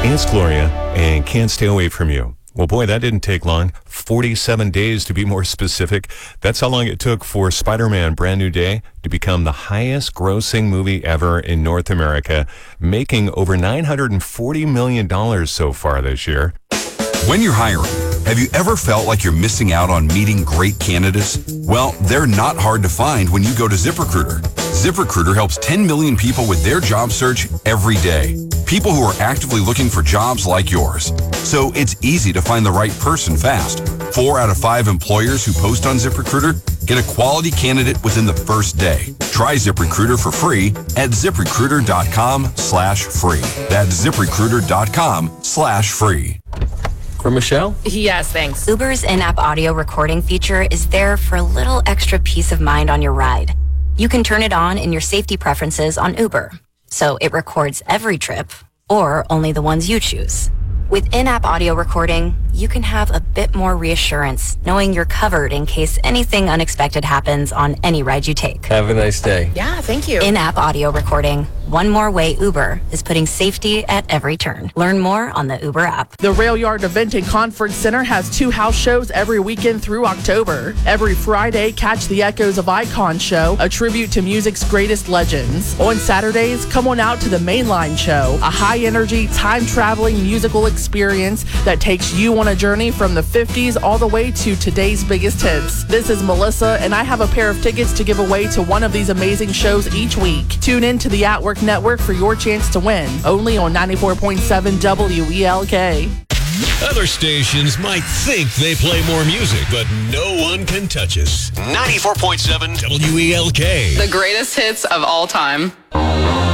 It's Gloria and Can't Stay Away From You. Well, boy, that didn't take long. 47 days to be more specific. That's how long it took for Spider-Man Brand New Day to become the highest grossing movie ever in North America, making over $940 million so far this year. When you're hiring, have you ever felt like you're missing out on meeting great candidates? Well, they're not hard to find when you go to ZipRecruiter. ZipRecruiter helps 10 million people with their job search every day. People who are actively looking for jobs like yours. So it's easy to find the right person fast. 4 out of 5 employers who post on ZipRecruiter get a quality candidate within the first day. Try ZipRecruiter for free at ZipRecruiter.com/free. That's ZipRecruiter.com/free. For Michelle? Yes, thanks. Uber's in-app audio recording feature is there for a little extra peace of mind on your ride. You can turn it on in your safety preferences on Uber, so it records every trip or only the ones you choose. With in-app audio recording, you can have a bit more reassurance knowing you're covered in case anything unexpected happens on any ride you take. Have a nice day. Yeah, thank you. In-app audio recording. One more way Uber is putting safety at every turn. Learn more on the Uber app. The Rail Yard Event and Conference Center has 2 house shows every weekend through October. Every Friday, catch the Echoes of Icon show, a tribute to music's greatest legends. On Saturdays, come on out to the Mainline show, a high-energy, time-traveling musical experience that takes you on a journey from the 50s all the way to today's biggest hits. This is Melissa, and I have a pair of tickets to give away to one of these amazing shows each week. Tune in to the At Work Network for your chance to win, only on 94.7 WELK. Other stations might think they play more music, but no one can touch us. 94.7 WELK. The greatest hits of all time.